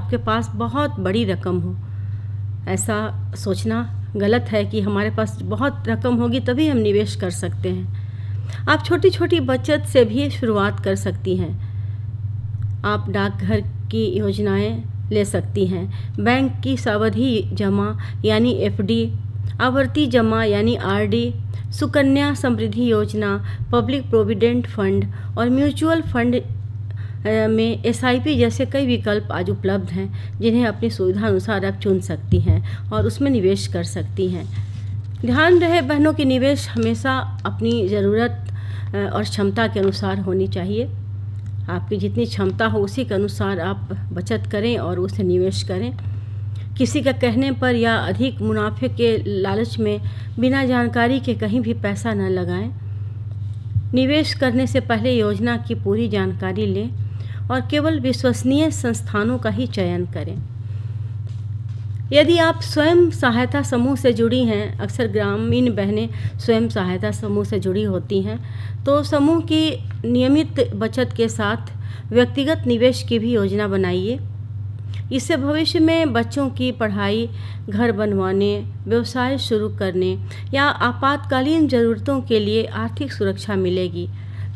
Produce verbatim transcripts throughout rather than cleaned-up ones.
आपके पास बहुत बड़ी रकम हो। ऐसा सोचना गलत है कि हमारे पास बहुत रकम होगी तभी हम निवेश कर सकते हैं। आप छोटी छोटी बचत से भी शुरुआत कर सकती हैं। आप डाकघर की योजनाएं ले सकती हैं, बैंक की सावधि जमा यानी एफ डी, आवर्ती जमा यानी आर डी, सुकन्या समृद्धि योजना, पब्लिक प्रोविडेंट फंड और म्यूचुअल फंड में एस आई पी जैसे कई विकल्प आज उपलब्ध हैं, जिन्हें अपनी सुविधा अनुसार आप चुन सकती हैं और उसमें निवेश कर सकती हैं। ध्यान रहे बहनों की निवेश हमेशा अपनी ज़रूरत और क्षमता के अनुसार होनी चाहिए। आपकी जितनी क्षमता हो उसी के अनुसार आप बचत करें और उसे निवेश करें। किसी का कहने पर या अधिक मुनाफे के लालच में बिना जानकारी के कहीं भी पैसा न लगाएं। निवेश करने से पहले योजना की पूरी जानकारी लें और केवल विश्वसनीय संस्थानों का ही चयन करें। यदि आप स्वयं सहायता समूह से जुड़ी हैं, अक्सर ग्रामीण बहनें स्वयं सहायता समूह से जुड़ी होती हैं, तो समूह की नियमित बचत के साथ व्यक्तिगत निवेश की भी योजना बनाइए। इससे भविष्य में बच्चों की पढ़ाई, घर बनवाने, व्यवसाय शुरू करने या आपातकालीन ज़रूरतों के लिए आर्थिक सुरक्षा मिलेगी।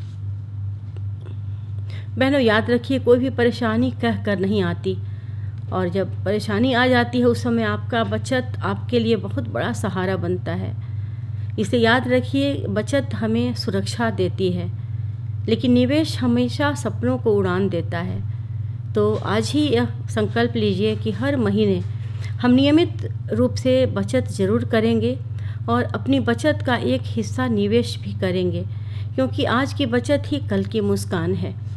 बहनों, याद रखिए, कोई भी परेशानी कह कर नहीं आती और जब परेशानी आ जाती है उस समय आपका बचत आपके लिए बहुत बड़ा सहारा बनता है। इसे याद रखिए, बचत हमें सुरक्षा देती है, लेकिन निवेश हमेशा सपनों को उड़ान देता है। तो आज ही यह संकल्प लीजिए कि हर महीने हम नियमित रूप से बचत ज़रूर करेंगे और अपनी बचत का एक हिस्सा निवेश भी करेंगे, क्योंकि आज की बचत ही कल की मुस्कान है।